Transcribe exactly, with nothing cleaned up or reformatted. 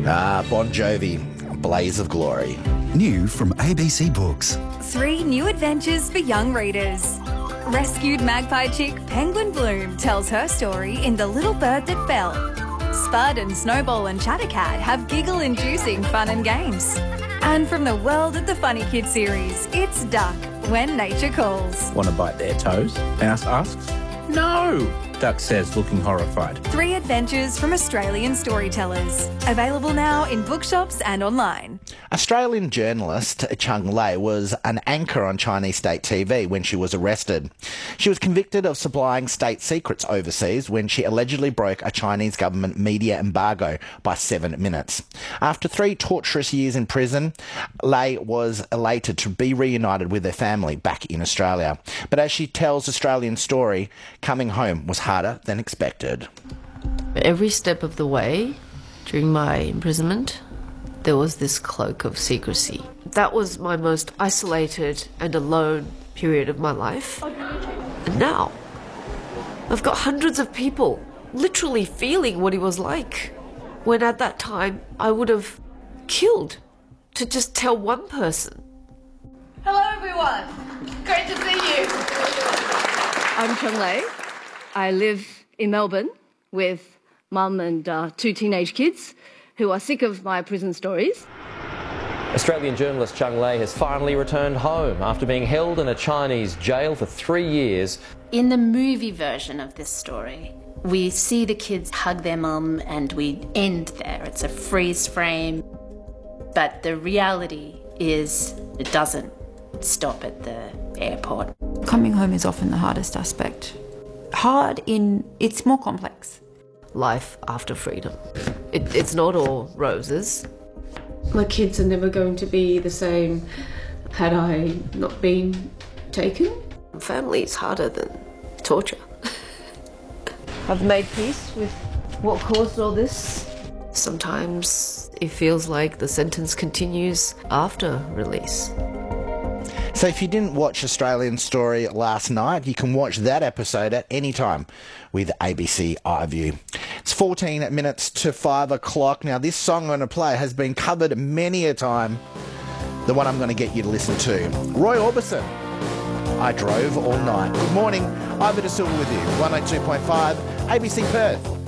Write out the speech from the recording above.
Ah, Bon Jovi, Blaze of Glory. New from A B C Books. Three new adventures for young readers. Rescued magpie chick Penguin Bloom tells her story in The Little Bird That Fell. Spud and Snowball and Chattercat have giggle-inducing fun and games. And from the world of the Funny Kids series, it's Duck, When Nature Calls. Want to bite their toes? Mouse asks. No, Duck says, looking horrified. Three adventures from Australian storytellers. Available now in bookshops and online. Australian journalist Chang Lei was an anchor on Chinese state T V when she was arrested. She was convicted of supplying state secrets overseas when she allegedly broke a Chinese government media embargo by seven minutes. After three torturous years in prison, Lei was elated to be reunited with her family back in Australia. But as she tells Australian Story, coming home was harder than expected. Every step of the way during my imprisonment, there was this cloak of secrecy. That was my most isolated and alone period of my life. And now, I've got hundreds of people literally feeling what it was like, when at that time I would have killed to just tell one person. Hello everyone, great to see you. I'm Chang Lei. I live in Melbourne with mum and uh, two teenage kids who are sick of my prison stories. Australian journalist Chang Lei has finally returned home after being held in a Chinese jail for three years. In the movie version of this story, we see the kids hug their mum and we end there. It's a freeze frame. But the reality is it doesn't stop at the airport. Coming home is often the hardest aspect. Hard in, it's more complex. Life after freedom. It, it's not all roses. My kids are never going to be the same had I not been taken. Family is harder than torture. I've made peace with what caused all this. Sometimes it feels like the sentence continues after release. So if you didn't watch Australian Story last night, you can watch that episode at any time with A B C iView. It's fourteen minutes to five o'clock. Now, this song I'm going to play has been covered many a time. The one I'm going to get you to listen to. Roy Orbison, I Drove All Night. Good morning, Ivor De Silva with you. one oh two point five A B C Perth.